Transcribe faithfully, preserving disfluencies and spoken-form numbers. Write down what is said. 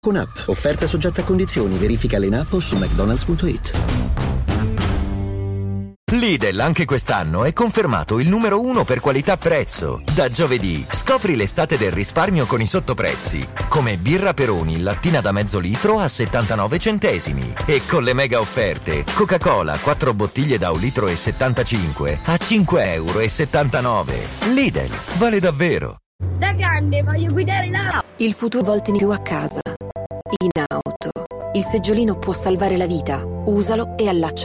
con app. Offerta soggetta a condizioni. Verifica in app o su mcdonalds punto it. Lidl anche quest'anno è confermato il numero uno per qualità-prezzo. Da giovedì scopri l'estate del risparmio con i sottoprezzi, come birra Peroni lattina da mezzo litro a settantanove centesimi, e con le mega offerte Coca-Cola quattro bottiglie da un litro e settantacinque a cinque euro e settantanove. Lidl, vale davvero. Da grande voglio guidare l'auto. Il futuro volte più a casa, in auto. Il seggiolino può salvare la vita. Usalo e allaccia